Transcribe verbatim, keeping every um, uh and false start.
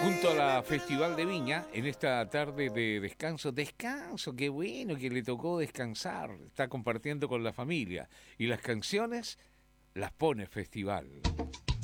Junto a la Festival de Viña, en esta tarde de descanso, descanso, qué bueno que le tocó descansar, está compartiendo con la familia y las canciones las pone Festival.